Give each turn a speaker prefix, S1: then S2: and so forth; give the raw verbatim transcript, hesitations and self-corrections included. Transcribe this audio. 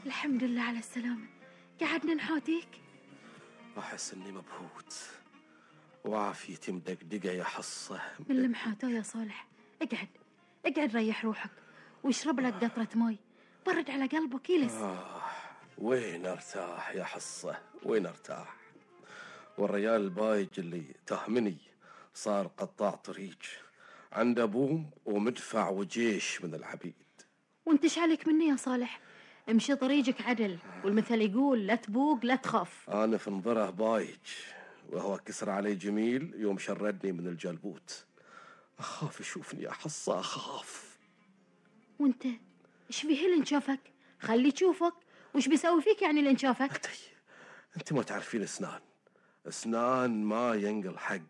S1: الحمد لله على السلامة. قعدنا نحاتيك.
S2: أحس إني مبهوت وعافيتي مدقدقة يا حصة.
S1: من المحاتاه يا صالح. اقعد اقعد ريح روحك واشرب لك قطرة ماي برد على قلبك يلس.
S2: آه وين ارتاح يا حصة، وين ارتاح؟ والريال البايج اللي تهمني صار قطاع طريق، عنده بوم ومدفع وجيش من العبيد.
S1: وانت شعلك مني يا صالح؟ امشي طريقك عدل، والمثل يقول لا تبوق لا تخاف.
S2: أنا في نظره بايج وهو كسر علي جميل يوم شردني من الجلبوت. أخاف يشوفني يا حصة، أخاف.
S1: وانت ايش فيه اللي نشافك؟ خلي يشوفك. وش بيسوي فيك يعني اللي نشافك؟
S2: انت انت ما تعرفين اسنان اسنان ما ينقل حق